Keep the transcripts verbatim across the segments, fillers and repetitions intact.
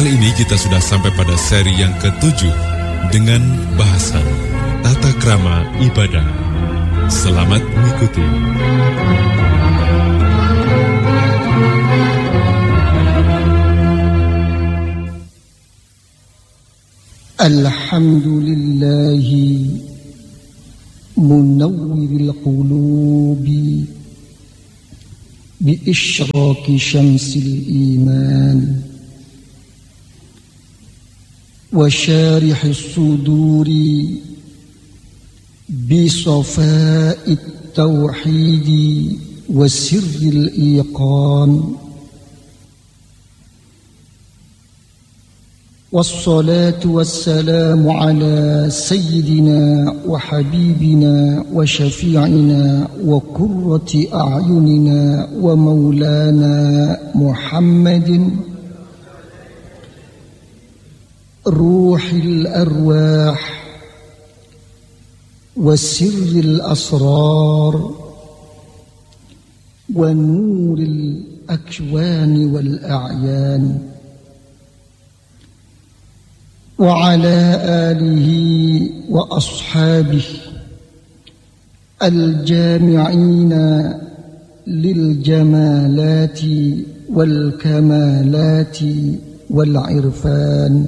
Kali ini kita sudah sampai pada seri yang ketujuh dengan bahasan tata krama ibadah. Selamat mengikuti. Alhamdulillahi munawwiril qulubi bi isyraqi syamsil iman wa syarihis suduri bi safa'it tauhidi wa sirril iqan. Wassalatu wassalamu ala sayyidina wa habibina wa syafi'ina wa qurrati a'yunina wa maulana Muhammadin ruhil arwah wa sirril asrar wa nuril akwani wal a'yan wa ala alihi wa ashabihi al-jami'ina lil jamalati wal kamalati wal irfan,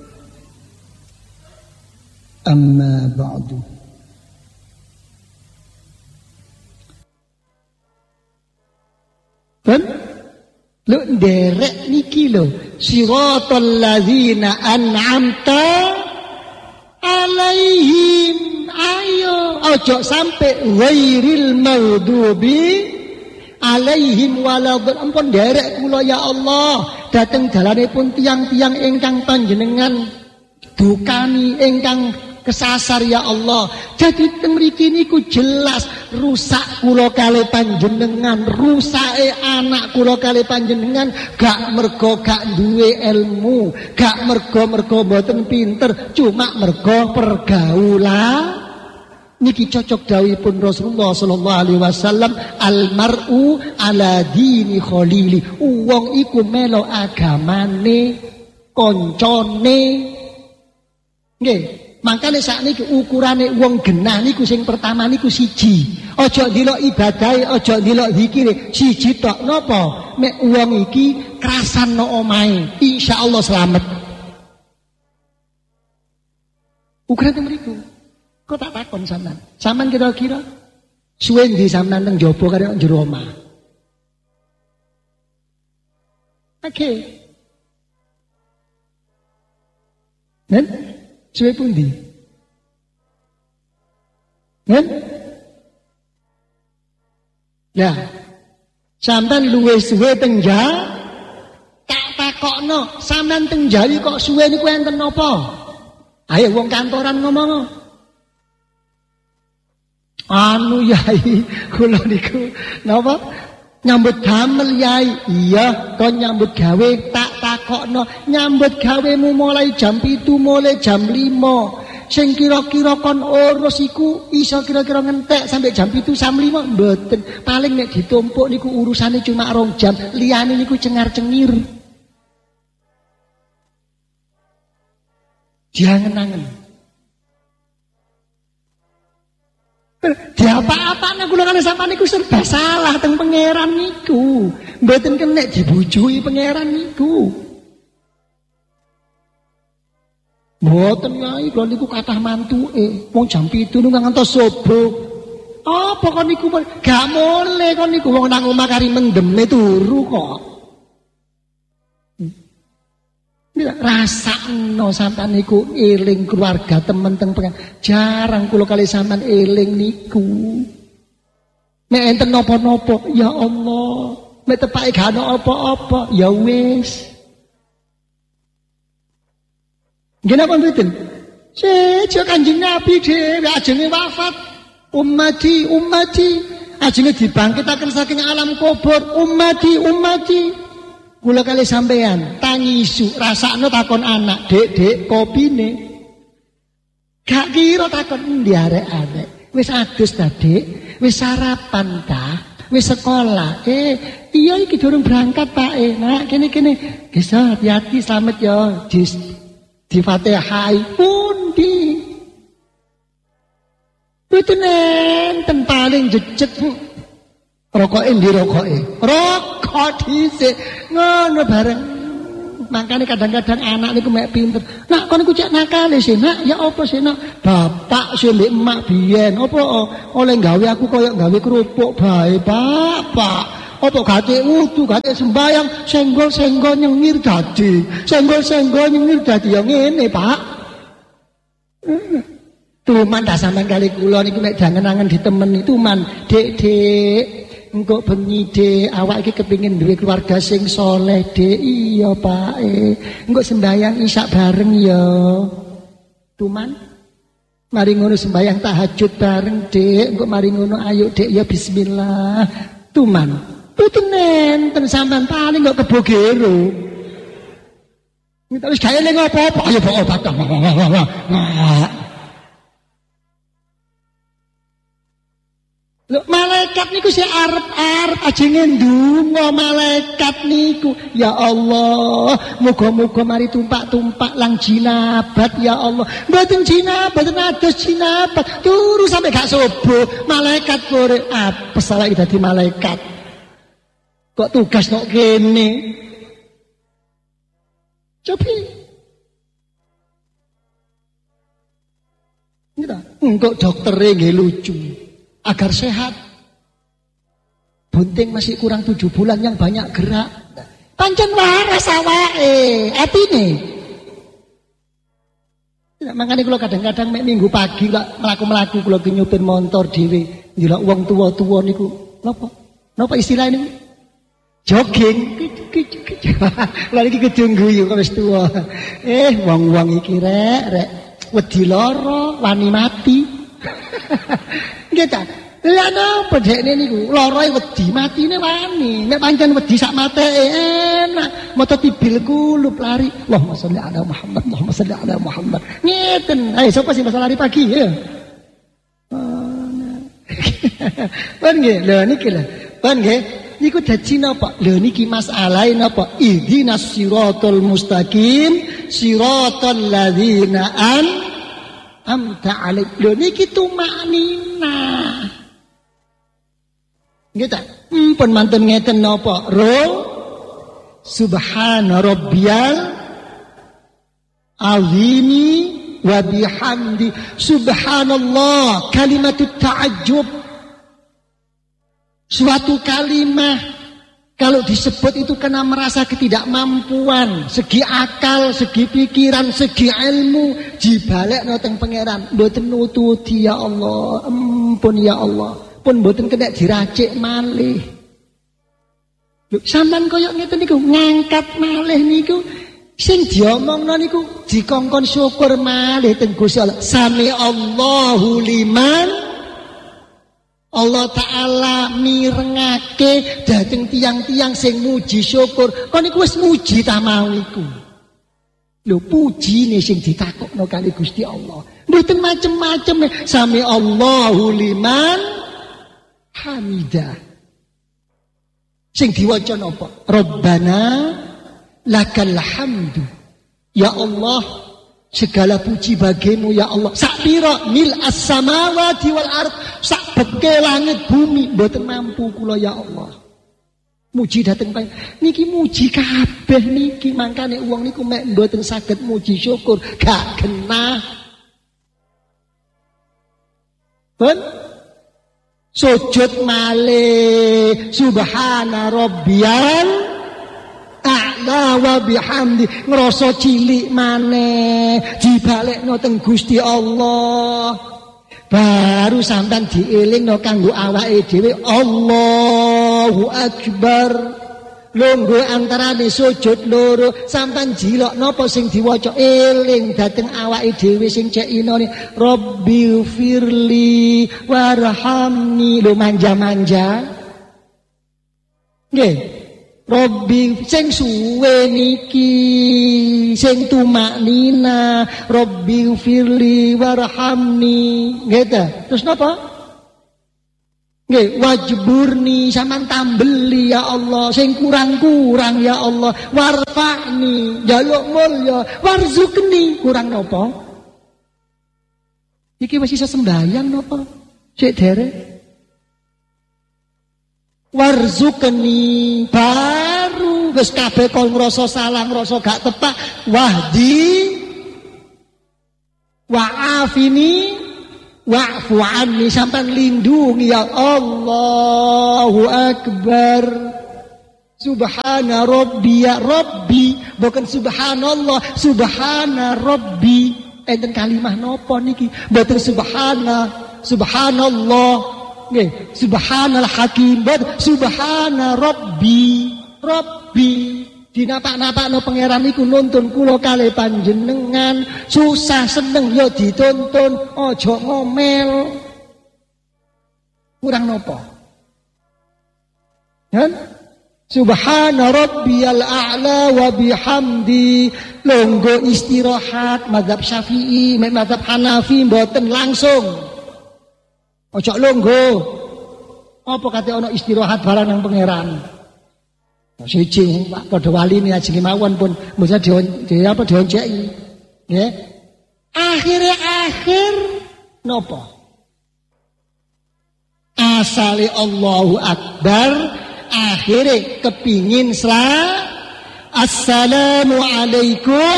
amma ba'du. Kan lu derek niki lo siratal ladzina an'amta alaihim, ayo ojo sampai ghairil maghdubi alaihim waladhdallin. Ampun derek kula ya Allah dateng dalanipun tiang-tiang ingkang panjenengan dukani, ingkang kesasar ya Allah. Jadi teng mriki niku jelas rusak kula kali panjenengan, rusake anak kula kali panjenengan gak mergo gak duwe ilmu, gak mergo-mergo mboten pinter, cuma mergo pergaulan. Niki cocok dawuhipun Rasulullah sallallahu alaihi wasallam, almar'u ala dini khalili. Wong iku melo agamane koncone. Nggih. Makanya saat ini ukurane wong genah niku sing pertama niku siji. Ojo ndelok ibadahe, ojo ndelok zikire, siji tok. Napa? Mek wong iki krasanno omahe, insyaallah selamat. Ukuran mriku. Kok tak takon sampean? Sampean kira-kira suwe ndi sampean teng jaba karo jero omah? Oke. Nen? Suwe pundi? Kan? Nah, sampean luwih suwe teng Jawi, tak takokno, sampean teng Jawi kok suwe niku enten napa? Ayo wong kantoran ngomong. Anu yai, kula niku napa? Nyambut damel yai. Iya, kon nyambut gawe tak takokno. Nyambut gawemu mulai jam pitu mulai jam lima. Sing kira-kira kon urus iku iso kira-kira ngentek sampai jam pitu jam lima mboten. Paling nek ditumpuk niku urusane cuma rong jam, liyane niku cengar-cengir. Diangen-angen. Di apa-apa nek kula kali sampean niku serba salah teng pangeran niku. Mboten kenek dibujui pangeran niku. Mboten yai kula niku kathah mantuke. Wong jam pitu niku ngantos subuh. Apa kon niku gak mule kon niku wong nang omah kari mendeme turu kok. Rasakno sampean niku eling keluarga temen teng pengen. Jarang kula kali sampean eling niku. Nek enten napa-napa, ya Allah, nek tepake gak ana apa-apa, ya wis. Nggih napa mboten? Sejo Kanjeng Nabi dhewe ajenge wafat, ummati ummati, ajenge dibangkitaken saking alam kubur, ummati ummati. Kula kali sampean tangi isu rasakno takon anak, "Dek, Dek, kopine?" Gak kira takon endi arek-arek. Wis adus ta, Dik? Wis sarapan ta? wis sekolah. Eh, iya iki durung berangkat Pak. Eh, nak kene-kene. Wis hati-hati selamat ya. Di di Fatihah pundi. Betenen paling jejeg rokoke ndi rokoke. Rokok dhisik ngono bareng. Makanya kadang-kadang anak niku mek pinter. Nak kon niku cek nakal sih, nak ya apa sih nak? Bapak sih mbek emak biyen apa oleh gawe aku koyo gawe kerupuk bae, Bapak. Apa gate wudu, gate sembayang, senggol-senggol nyengir dadi. Senggol-senggol nyengir dadi ya ngene, Pak. Tuman dah sampean kali kula niku mek jangan-angan ditemeni tuman, Dek-dek. Engkau bengi de awak iki kepingin duwe keluarga sing soleh de iya Pak eh engkau sembahyang isya bareng ya tuman mari ngono sembahyang tahajud bareng de engkau mari ngono ayo de ya bismillah tuman putenen ten sampean paling kok kebogero wis gawe ning apa-apa ayo bawa batang Loh, malaikat niku sing arep-arep aja ngendungo malaikat niku. Ya Allah, muga-muga mari tumpak-tumpak lang jinabat ya Allah. Mboten jinabat, mboten ados jinabat. Turu sampe gak subuh, malaikat kore apes awake dadi malaikat. Kok tugas kok kene? Cobi. Ngira, engko doktere nggih lucu. Agar sehat. Bunting masih kurang tujuh bulan yang banyak gerak. Pancen waras awake, atine. Makanya kalau kadang-kadang mek minggu pagi lah melaku-melaku kalau nyupir motor dhewe, ndelok wong tua-tua niku. Napa? Napa istilah niku? Jogging. Lah iki kedunggu yo wis tuwa. Eh, wong-wong iki rek, rek wedi lara, wani mati. Nggih ta? Lah napa dekne niku? Loroe wedi, matine wani. Nek pancen wedi sak mateke enak. Moto tibil kulub lari. Allahumma sholli ala Muhammad, Allahumma sholli ala Muhammad. Ngeten. Ayo sapa sing bisa lari pagi ya? Pun nggih, lho niki lho. Pun nggih, niku dadi napa? Lho niki masalahe napa? Ihdinas siratal mustaqim, siratal ladzina an amta alaik. Lho niki tumaknina. Nggih ta? Mpun mantun ngeten napa? Ro Subhana rabbiyal azimi wa bihamdi. Subhanallah, kalimatut ta'ajjub. Suatu kalimat kalau disebut itu karena merasa ketidakmampuan, segi akal, segi pikiran, segi ilmu, dibalekno teng pangeran, mboten nututi ya Allah, ampun ya Allah, pun mboten kena diracik malih. Lho sampean koyo ngeten niku ngangkat malih niku sing diomongno niku dikongkon syukur malih teng Gusti Allah. Sami Allahu liman Allah Ta'ala mirengake dhateng tiang-tiang sing muji syukur. Kok niku wis muji ta mau iku. Lho pujine sing ditakokno kali Gusti Allah. Mboten macem-macem. Sami Allahu liman hamidah. Sing diwaca napa? Rabbana lakal hamdu. Ya Allah, segala puji bagimu ya Allah. Sakpira mil as-samawati wal ard, sak beke langit bumi mboten mampu kula ya Allah. Muji dateng panjenengan. Niki muji kabeh niki, mangkane wong niku mek mboten saged muji syukur gak genah. Pun sujud malih subhana rabbiyal a'la wa bihamdi, ngrasa cilik maneh dibalekno teng Gusti Allah. Baru sampean dielingno kanggo awake dhewe Allahu Akbar. Lungguh antarane sujud loro sampean jilok napa sing diwaca eling dhateng awake dhewe sing cek inone Rabbi firli warhamni. Lho manja-manja nggih. Rabbi sing suwe niki sing tumaknina Rabbi firli warhamni nggih ta. Terus napa? Nggih, wajburni sampean tambeli ya Allah, sing kurang-kurang ya Allah, warfa'ni, njaluk mulya, warzukni, kurang napa? Iki wis iso sembahyang napa? Sik derek. Warzukni baru wis kabeh kon ngrasa salah, ngrasa gak tepak, wahdi wa'afini wa'fu anni, sampean lindungi ya Allahu Akbar. Subhana rabbi ya Rabbi, bukan subhanallah, subhana rabbi. Enten kalimah napa niki? Mboten subhana, subhanallah. Nggih, subhanal hakim, boten subhana rabbi. Rabbi dinapak-napakno pangeran iku nuntun kula kalih panjenengan, susah seneng ya dituntun, aja ngomel. Kurang napa? Kan? Subhana rabbiyal a'la wa bihamdi. Longgo istirahat mazhab Syafi'i, mazhab Hanafi mboten langsung. Aja longgo. Apa kate ana istirahat barang nang pangeran? Siji Pak padha waline ajeng mawon pun mboten di apa dionceki. Nggih. Akhire akhir napa? Asale Allahu Akbar, akhire kepingin sela assalamu alaikum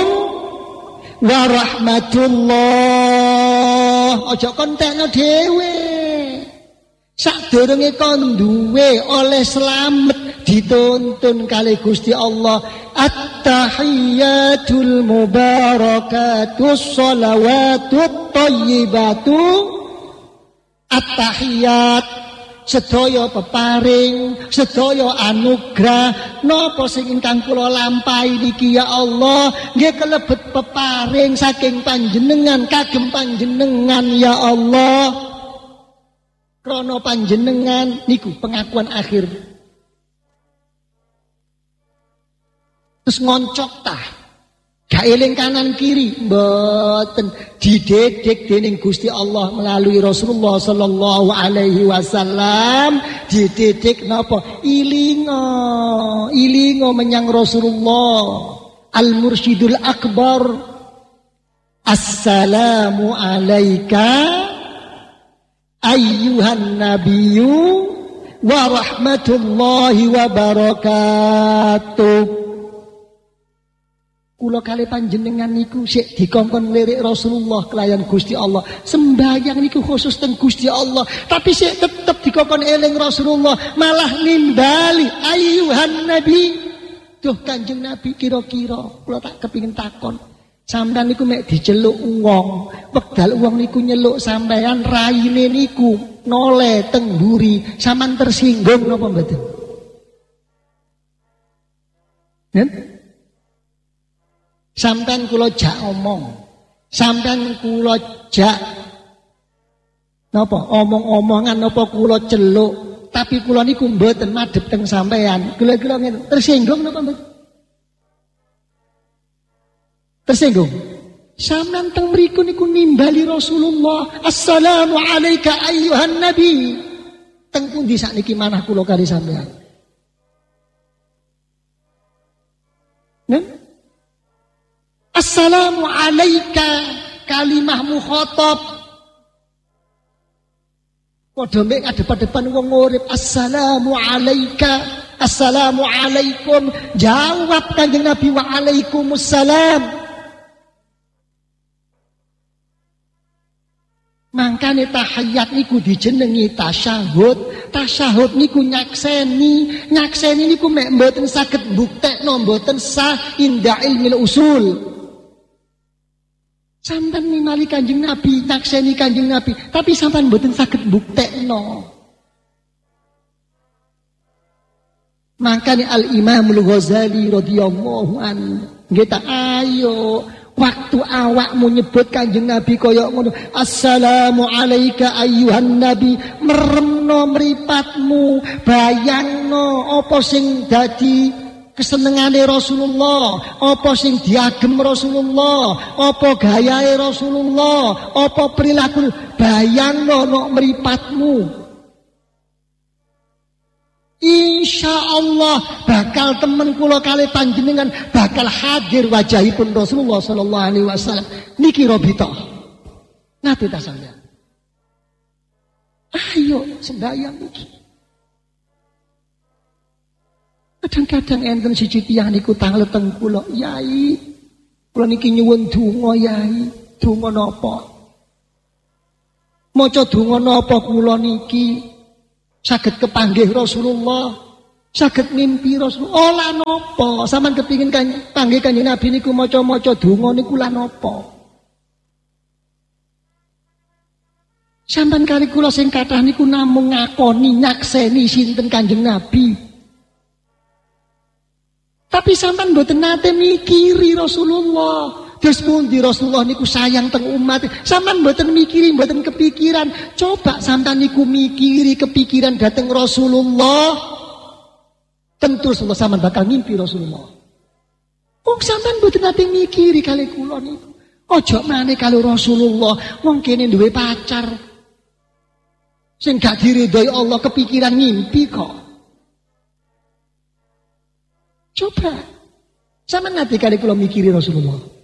warahmatullah. Aja kontekno dhewe. Sadurunge kon duwe oleh slamet dituntun kali Gusti Allah, at-tahiyyatul mubarakatus shalawatut thayyibatu. At-tahiyyat sedaya peparing, sedaya anugrah napa sing ingkang kula lampahi niki ya Allah, nggih kelebet peparing saking panjenengan kagem panjenengan ya Allah. Krana panjenengan niku pengakuan akhir. Terus ngoncok tah, gak eling kanan kiri, mboten, dididik dening Gusti Allah melalui Rasulullah sallallahu alaihi wasallam, dididik napa? Ilingo, ilingo menyang Rasulullah Al-Mursyidul Akbar. Assalamu alaika ayyuhan nabiyyu wa rahmatullahi wa barakatuh. Kula kali panjenengan niku sik dikongkon lirik Rasulullah kelayan Gusti Allah. Sembahyang niku khusus teng Gusti Allah, tapi sik tetep dikongkon eling Rasulullah, malah nimbali ayyuhan nabi. Duh Kanjeng Nabi, kira-kira kula tak kepingin takon. Sampeyan niku mek diceluk wong, wekdal wong niku nyeluk sampeyan raine niku noleh teng mburi, sampean tersinggung napa mboten? Nen? Sampeyan kula jak omong, sampeyan kula jak napa omong-omongan napa kula celuk, tapi kula niku mboten madhep teng sampeyan. Kula-kula ngene, tersinggung napa mboten? Tersinggung. Sampeyan teng mriku niku nimbali Rasulullah, assalamu alayka ayyuhan nabi. Teng pundi sakniki manah kula kali sampeyan? Nen? Assalamu alayka kalimah mukhatab. Padha mek adep-adepan wong urip, assalamu alayka, assalamu alaikum. Jawab Kanjeng Nabi, wa alaikumussalam. Mangkane tahiyat niku dijenengi tasyahud. Tasyahud niku nyakseni, nyakseni niku mek mboten saged mbuktekno mboten sah inda ilmil usul. Sampeyan ningali Kanjeng Nabi, nyakseni Kanjeng Nabi, tapi sampeyan mboten saged mbuktekno. Makane Al-Imam Al-Ghazali radhiyallahu anhu nggih ta, ayo waktu awakmu nyebut Kanjeng Nabi kaya ngono, assalamu alayka ayyuhan nabi, meremno mripatmu, bayangno apa sing dadi kesenengane Rasulullah, apa sing diagem Rasulullah, apa gayahe Rasulullah, apa perilaku, bayangno nok mripatmu. Insya Allah bakal temen kula kali panjenengan bakal hadir wajahipun Rasulullah sallallahu alaihi wasallam. Niki Robito. Nate ta sampeyan. Ayo sembahyang niki. Kadang-kadang enten siji tiyang niku tanglet teng kula, Yai. Kula niki nyuwun donga, Yai. Donga napa? Maca donga napa kula niki? Saged kepanggih Rasulullah, saged mimpi Rasulullah. Ola nopo, sampean kepingin kan panggih Kanjeng Nabi niku maca-maca donga niku lan nopo? Sampean kali kula sing kathah niku namung ngakoni nyakseni sinten Kanjeng Nabi. Tapi sampean mboten nate mikiri Rasulullah. Terus pundi Rasulullah niku sayang teng umat. Sampean mboten mikiri, mboten kepikiran. Coba sampean niku mikiri kepikiran dateng Rasulullah. Tentu Rasulullah sampean bakal mimpi Rasulullah. Wong sampean mboten nate mikiri kali kula niku. Ojo maneh kalau Rasulullah wong kene duwe pacar. Sing gak diridhoi Allah kepikiran ngimpi kok. Coba sampean nate kali kula mikiri Rasulullah.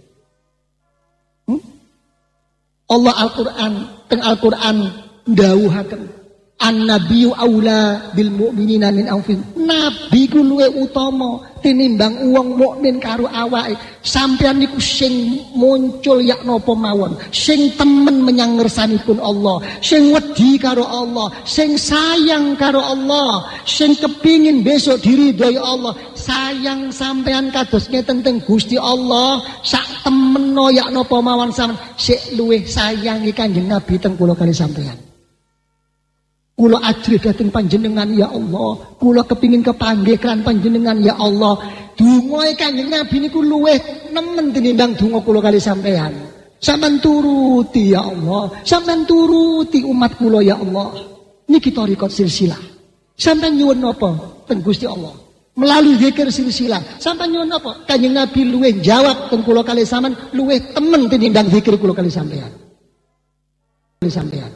Allah Al-Quran, teng Al-Quran ndawuhaken an-nabiyyu aula bil mu'minina min anfusihim. Nabi ku luwih utama tinimbang wong mukmin karo awake. Sampeyan niku sing muncul yak napa mawon, sing temen menyang ngersanipun Allah, sing wedi karo Allah, sing sayang karo Allah, sing kepingin besok diridhoi Allah. Sayang sampean kados ngeten teng Gusti Allah, sak temeno yak napa mawon sampean sik luwih sayangi Kanjeng Nabi teng kula kali sampean. Kula ajrih dhateng panjenengan ya Allah, kula kepingin kepanggih kan panjenengan ya Allah. Dongae Kanjeng Nabi niku luwih nemen tinimbang donga kula kali sampean. Sampeyan turuti ya Allah, sampeyan turuti umat kula ya Allah. Niki thariqat silsilah. Sampeyan nyuwun napa teng Gusti Allah? Melalui zikir silsilah. Sampeyan nyuwun napa? Kanjeng Nabi luwih jawab teng kula kali sampean, luwih temen tinimbang zikir kula kali sampean. Kali sampean.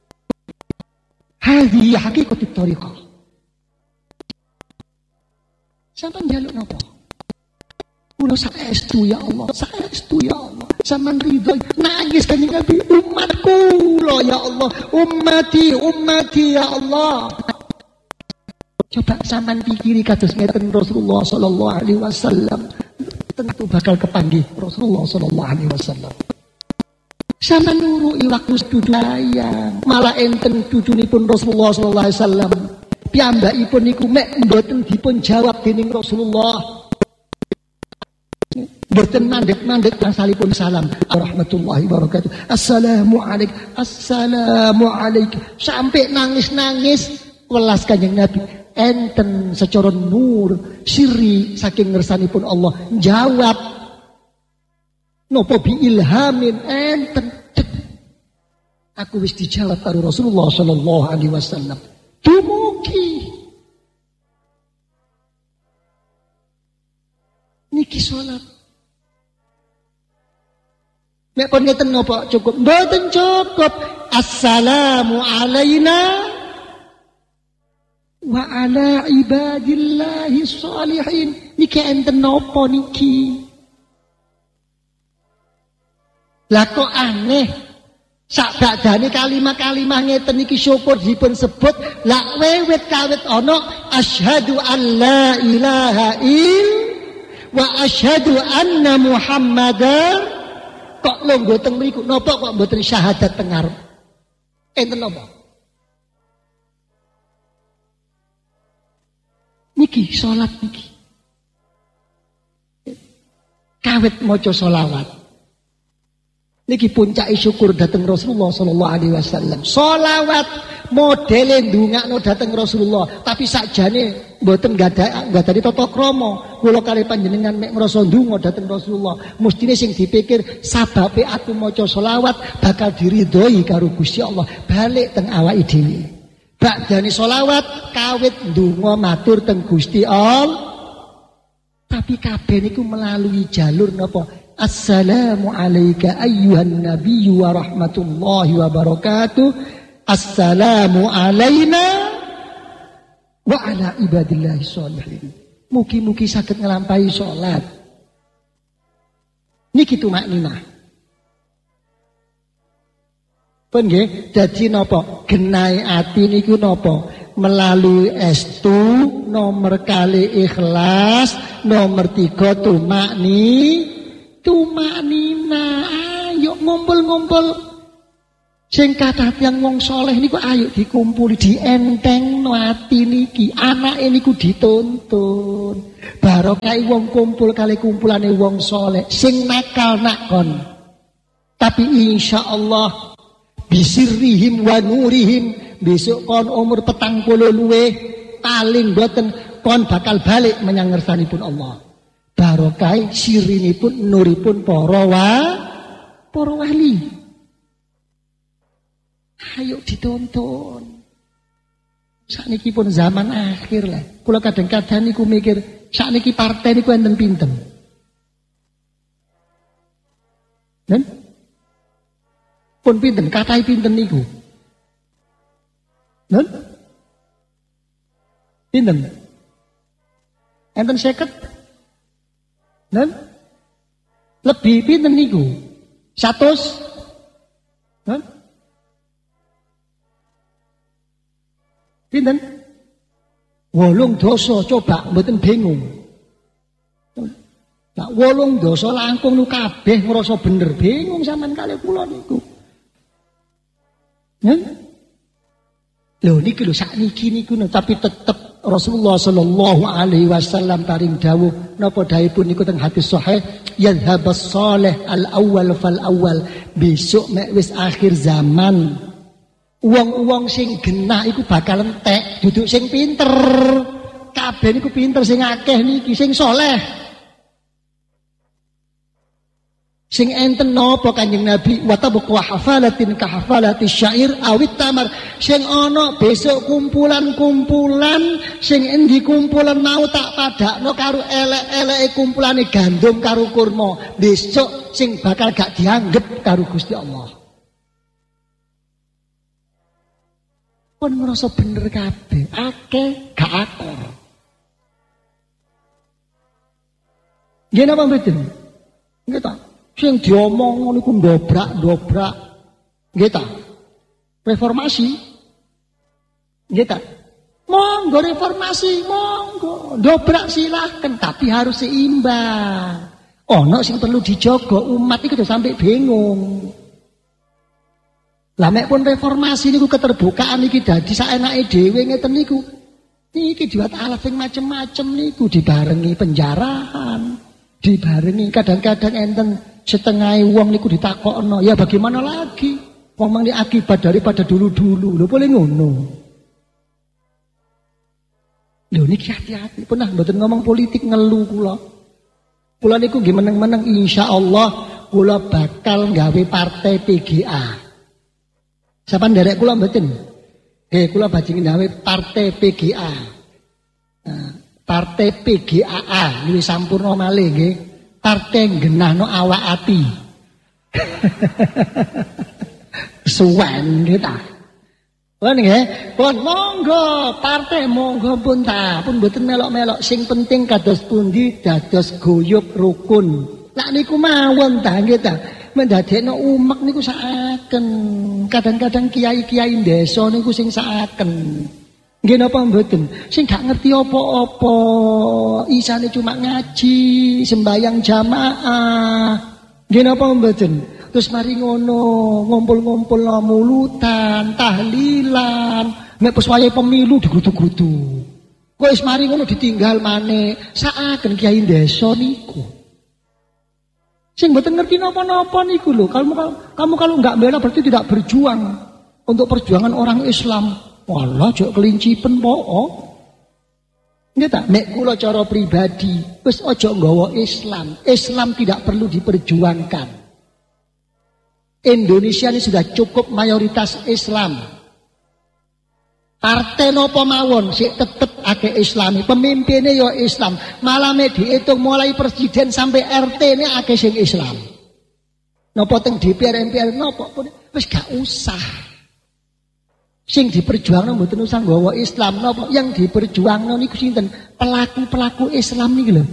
Hadhi hakikatul thariqah. Sampeyan njaluk napa? Kula saestu ya Allah, saestu ya Allah. Sampeyan ridho nangis Kanjeng Nabi, umatku kula ya Allah, ummati ummati ya Allah. Coba sampeyan pikiri kados ngeten Rasulullah sallallahu alaihi wasallam, tentu bakal kepanggih Rasulullah sallallahu alaihi wasallam. Sampeyan nurui waktu sedaya, malah enten cucunipun Rasulullah sallallahu alaihi wasallam. Piyambakipun niku mek mboten dipun jawab dening Rasulullah. Mboten mandek-mandek asalipun salam. Warahmatullahi wabarakatuh. Assalamualaikum. Assalamualaikum. Sampai nangis-nangis welas Kanjeng Nabi. Enten secara nur sirri saking ngersanipun Allah jawab. Nopo bi ilhamin enten. Aku wis dijawab karo Rasulullah sallallahu alaihi wasallam. Dumugi niki salat. Nek kon ngeten napa cukup? Mboten cukup. Assalamu alaina wa ala ibadillahi sholihin. Niki enten napa niki? Lah kok aneh, sak badane kalimah-kalimah ngeten niki syukur dipun sebut, lak wewet kawit ana asyhadu an la ilaha il wa asyhadu anna Muhammadar. Kok longgo teng mriku napa kok mboten syahadat teng ngarep? Enten napa? Niki salat niki. Kawit maca selawat. Niki puncake syukur dateng Rasulullah sallallahu alaihi wasallam. Sholawat modele ndongakno dateng Rasulullah, tapi sakjane mboten gadah gadani tata krama. Kula kali panjenengan mek ngrasa ndonga dateng Rasulullah, mestine sing dipikir sababe aku maca sholawat bakal diridhoi karo Gusti Allah. Balik teng awake dhewe. Badane sholawat kawit ndonga matur teng Gusti Allah. Tapi kabeh niku melalui jalur napa? Assalamu alayka ayyuhan nabiyyu wa rahmatullahi wa barakatuh. Assalamu alayna wa ala ibadillahi sholihin. Mugi-mugi saged nglampahi salat. Niki tumakninah. Pun nggih, dadi napa? Genahe ati niku napa? Melalui estu, nomor kali ikhlas, nomor tiga tumakni, tumaknina. Ayo ngumpul-ngumpul. Sing kathah tiyang wong saleh niku ayo dikumpuli, dientengno ati niki. Anake niku dituntun. Barokah wong kumpul kali kumpulane wong saleh. Sing nakal nakon. Tapi insyaallah bisirrihim wa nurihim besok kon umur petang puluh luweh paling boten kon bakal balik menyang ngersanipun Allah. Barokah sirinipun nuripun para wa para wali. Ayo dituntun. Sakniki pun zaman akhir lah. Kula kadang-kadang niku mikir, sakniki partai niku enten pinten. Nen? Pun pinten, katai pinten niku. Nen? Pinten? Enten seket? Nen? Lebih pinten niku? Satus? Nen? Pinten? Wolung dosa, coba mboten bingung. Nah, wolung dosa langkung nu kabeh ngrasa bener, bingung sampean kali kula niku. Nen? Lho niki lho sakniki niku tapi tetep Rasulullah sallallahu alaihi wasallam paring dawuh napa dawuhipun niku teng hadis sahih, yadhhabas salih al awwal fal awwal. Besok mek wis akhir zaman. Uang-uang sing genah iku bakal entek, duduk sing pinter. Kabeh niku pinter sing akeh niki sing saleh. Sing enten napa Kanjeng Nabi, wa tabqa hafalatin ka hafalati syair awit tamar. Sing ana besok kumpulan-kumpulan sing endi kumpulan mau tak padakno karo elek-eleke kumpulane gandum karo kurma. Besok sing bakal gak dianggep karo Gusti Allah. Pun ngerasa bener kabeh, akeh gak akor. Nggih napa mboten? Nggih ta? Sing diomong niku ndobrak-ndobrak. Nggih ta? Reformasi. Nggih ta? Monggo reformasi, monggo. Ndobrak silahkan, tapi harus seimbang. Ono sing perlu dijaga, umat iki sampai bingung. Lah mek pun reformasi niku keterbukaan iki dadi saenake dhewe ngeten niku. Niki diwat alat sing macem-macem niku dibarengi penjarahan, dibarengi kadang-kadang enten setengah wong niku ditakokno, ya bagaimana lagi? Wong mangke akibat daripada dulu-dulu. Lho boleh ngono. Lho niki hati-hati, pernah mboten ngomong politik ngelu kula. Kula niku nggih meneng-meneng insyaallah kula bakal gawe partai P G A. Sapan derek kula mboten. Nggih kula bajing gawe partai P G A. Nah, partai P G A A luwih sampurna malih nggih. Partai genahno awak ati. Suwen nggih ta. Pun nggih, pun monggo partai monggo pun ta, pun mboten melok-melok sing penting kados pundi dados guyub rukun. Lah niku mawon ta nggih ta. Mendadekno umek niku saaken. Kadang-kadang kiai-kiai desa niku sing saaken. Nggih napa mboten? Sing gak ngerti apa-apa, isane cuma ngaji, sembayang jamaah. Nggih napa mboten? Terus mari ngono, ngumpul-ngumpul mulutan, tahlilan, nek pas wayahe pemilu digrutu-grutu. Kok wis mari ngono ditinggal maneh. Saaken kiai desa niku. Sing mboten ngerti napa-napa niku lho. Kamu kamu kalau enggak bela berarti tidak berjuang untuk perjuangan orang Islam. Walah jok kelincipen po. Nggih ta? Nek kula cara pribadi wis aja nggawa Islam. Islam tidak perlu diperjuangkan. Indonesia ini sudah cukup mayoritas Islam. Partai nopo mawon sik tetep akeh Islami, pemimpinnya ya Islam. Malah me dihitung mulai presiden sampai R T ini akeh sing Islam. Nopo teng D P R M P R nopo pun wis gak usah. Sing diperjuangno mboten usah nggawa Islam napa, yang diperjuangno niku sinten? Pelaku-pelaku Islam niki lho.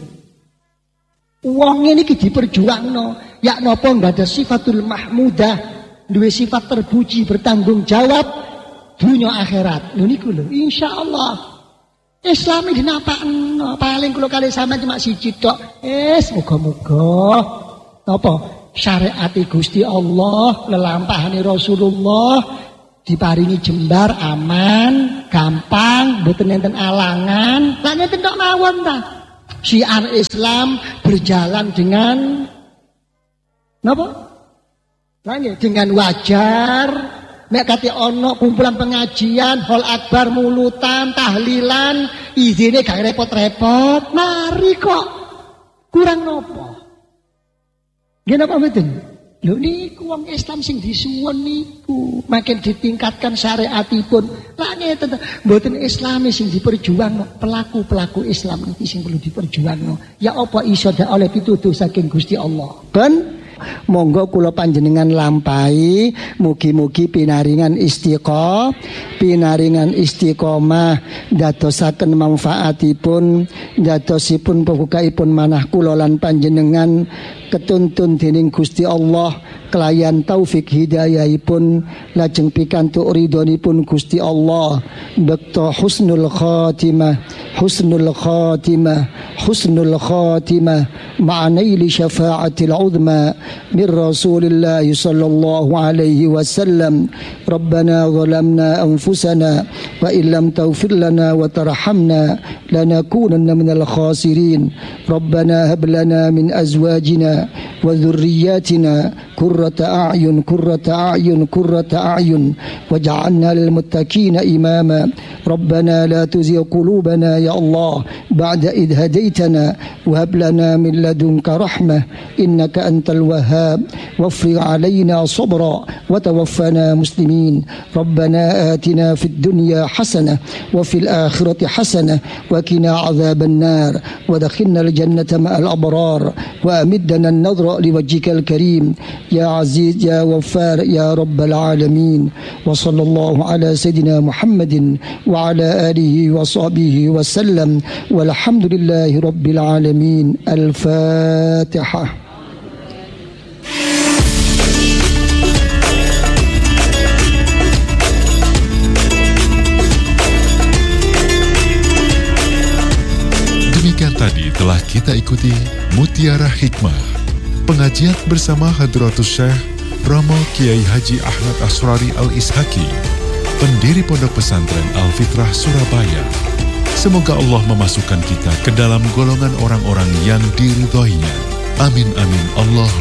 Wong niki diperjuangno, ya napa enggak ada sifatul mahmudah, duwe sifat terpuji, bertanggung jawab dunia akhirat. Lho niku lho, insyaallah Islam iki dinapakno. Paling kula kali sampean cuma siji tok. Es muga-muga napa syariat Gusti Allah, lelampahane Rasulullah diparingi jembar aman, gampang, mboten enten alangan. Lah ngeten tok mawon ta. Syiar Islam berjalan dengan napa? Lah nggih dengan wajar. Nek kate ana kumpulan pengajian, hol akbar mulutan, tahlilan, izine gak repot-repot, mari kok. Kurang napa? Nggih napa mboten? Lho niku wong Islam sing disuwun niku makin ditingkatkan syariatipun. Lah ngeten mboten Islami sing diperjuangno, pelaku-pelaku Islam iki sing perlu diperjuangno. Ya apa iso dak oleh pituduh saking Gusti Allah. Ben monggo kula panjenengan lampahi, mugi-mugi pinaringan istiqomah, pinaringan istiqomah dadosaken manfaatipun, dadosipun pembukaipun manah kula lan panjenengan ketuntun dening Gusti Allah kelayan taufik hidayahipun lajeng pikantuk ridhonipun Gusti Allah bekto husnul khatimah husnul khatimah husnul khatimah ma'anaili syafa'atil uzma min Rasulillah sallallahu alaihi wasallam. Rabbana zalamna anfusana wa illam taghfir lana wa tarhamna lanakunanna minal khasirin. Rabbana hab lana min azwajina wa dhurriyyatina qurrata a'yun qurrata a'yun qurrata a'yun waj'alna lil muttaqina imama. Rabbana la tuzigh qulubana ya Allah ba'da idh hadaitana wa hab lana min ladunka rahmah innaka antal wahhab wafrig 'alaina sabra wa tawaffana muslimin. Rabbana atina fid dunya hasanah wa fil akhirati hasanah wa qina 'adzaban nar wa adkhilna al jannata ma'al abrar wa amidna an-nadhra liwajhikal karim ya aziz ya ghaffar ya rabbal alamin. Wa sallallahu ala sayidina Muhammadin wa ala alihi wa sahbihi wa sallam walhamdulillahi rabbil alamin. Al-Fatihah. Demikian tadi telah kita ikuti Mutiara Hikmah, pengajian bersama Hadratus Syekh Romo Kiai Haji Ahmad Asrari Al-Ishaki, pendiri Pondok Pesantren Al-Fitrah Surabaya. Semoga Allah memasukkan kita ke dalam golongan orang-orang yang diridhoinya. Amin amin Allah.